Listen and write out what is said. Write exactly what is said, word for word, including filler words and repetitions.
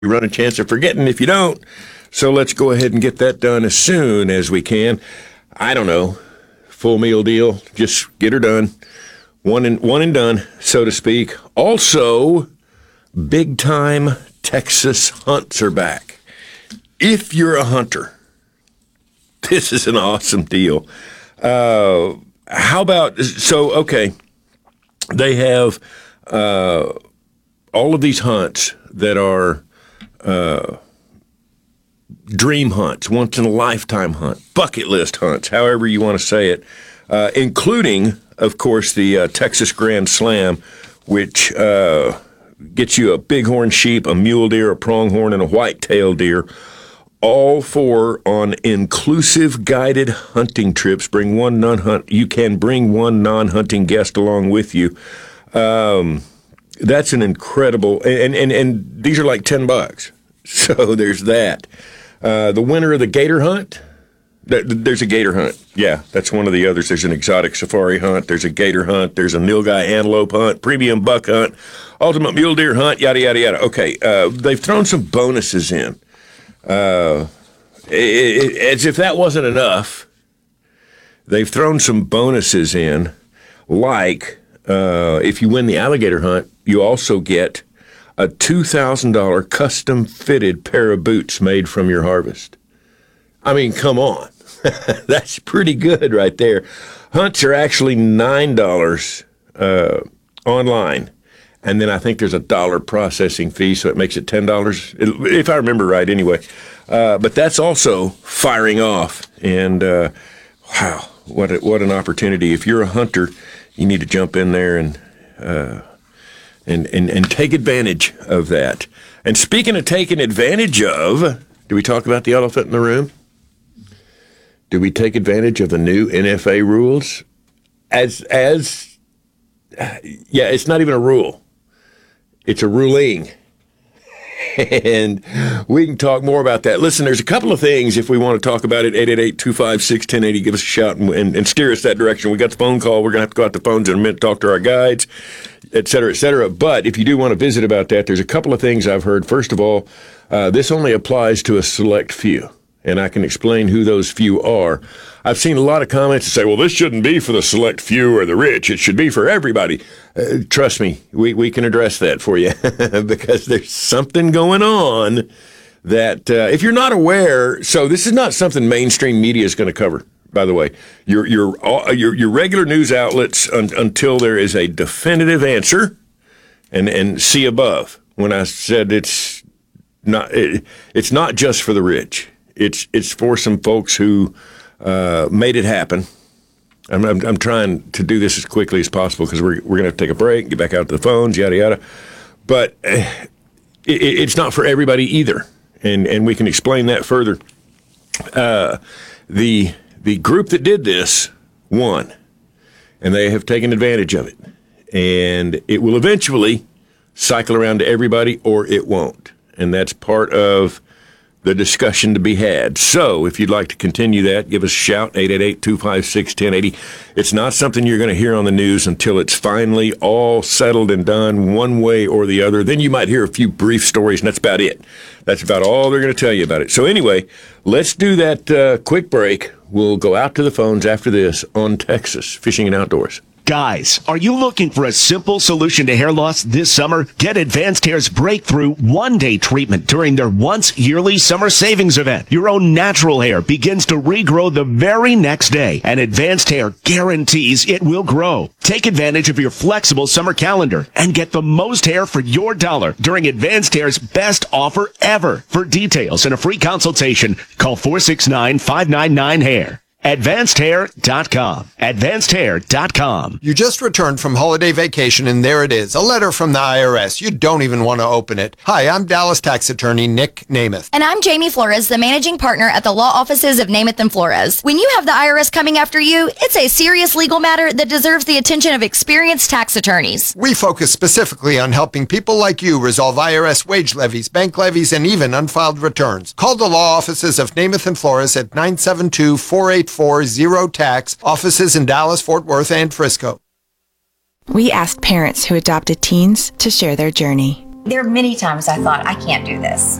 You run a chance of forgetting if you don't. So let's go ahead and get that done as soon as we can. I don't know, full meal deal, just get her done. One and, one and done, so to speak. Also, big time Texas hunts are back. If you're a hunter, this is an awesome deal. Uh, how about, so, okay, they have uh, all of these hunts that are uh, dream hunts, once in a lifetime hunt, bucket list hunts, however you want to say it, uh, including, of course, the uh, Texas Grand Slam, which uh, gets you a bighorn sheep, a mule deer, a pronghorn, and a white-tailed deer, all four on inclusive guided hunting trips. Bring one non-hunt. You can bring one non-hunting guest along with you. Um, that's an incredible, and, and, and these are like ten bucks. So there's that. Uh, the winner of the gator hunt, there's a gator hunt. Yeah, that's one of the others. There's an exotic safari hunt. There's a gator hunt. There's a nilgai antelope hunt, premium buck hunt, ultimate mule deer hunt, yada, yada, yada. Okay, uh, they've thrown some bonuses in. Uh, it, it, as if that wasn't enough, they've thrown some bonuses in, like uh, if you win the alligator hunt, you also get a two thousand dollars custom-fitted pair of boots made from your harvest. I mean, come on. That's pretty good right there. Hunts are actually nine dollars uh, online. And then I think there's a dollar processing fee, so it makes it ten dollars, if I remember right anyway. Uh, but that's also firing off. And, uh, wow, what a, what an opportunity. If you're a hunter, you need to jump in there and, uh, and, and, and take advantage of that. And speaking of taking advantage of, do we talk about the elephant in the room? Do we take advantage of the new N F A rules? As, as, yeah, it's not even a rule. It's a ruling, and we can talk more about that. Listen, there's a couple of things if we want to talk about it. eight eight eight, two five six, one zero eight zero. Give us a shout and, and, and steer us that direction. We got the phone call. We're going to have to go out the phones in a minute, talk to our guides, et cetera, et cetera. But if you do want to visit about that, there's a couple of things I've heard. First of all, uh, this only applies to a select few, and I can explain who those few are. I've seen a lot of comments that say, well, this shouldn't be for the select few or the rich. It should be for everybody. Uh, trust me, we, we can address that for you because there's something going on that uh, if you're not aware, so this is not something mainstream media is going to cover, by the way. Your your your, your regular news outlets un, until there is a definitive answer, and, and see above when I said it's not it, it's not just for the rich. It's it's for some folks who uh, made it happen. I'm, I'm I'm trying to do this as quickly as possible because we're we're gonna have to take a break, get back out to the phones, yada yada. But uh, it, it's not for everybody either, and and we can explain that further. Uh, the the group that did this won, and they have taken advantage of it, and it will eventually cycle around to everybody, or it won't, and that's part of the discussion to be had. So if you'd like to continue that, give us a shout, eight eight eight, two five six, one zero eight zero. It's not something you're going to hear on the news until it's finally all settled and done one way or the other. Then you might hear a few brief stories, and that's about it. That's about all they're going to tell you about it. So anyway, let's do that uh, quick break. We'll go out to the phones after this on Texas Fishing and Outdoors. Guys, are you looking for a simple solution to hair loss this summer? Get Advanced Hair's breakthrough one-day treatment during their once-yearly summer savings event. Your own natural hair begins to regrow the very next day, and Advanced Hair guarantees it will grow. Take advantage of your flexible summer calendar and get the most hair for your dollar during Advanced Hair's best offer ever. For details and a free consultation, call four six nine, five nine nine, hair. advanced hair dot com. advanced hair dot com. You just returned from holiday vacation, and there it is, a letter from the I R S. You don't even want to open it. Hi, I'm Dallas tax attorney Nick Namath. And I'm Jamie Flores, the managing partner at the law offices of Namath and Flores. When you have the I R S coming after you, it's a serious legal matter that deserves the attention of experienced tax attorneys. We focus specifically on helping people like you resolve I R S wage levies, bank levies, and even unfiled returns. Call the law offices of Namath and Flores at nine seven two, four eight four, zero tax, offices in Dallas, Fort Worth, and Frisco. We asked parents who adopted teens to share their journey. There are many times I thought, I can't do this.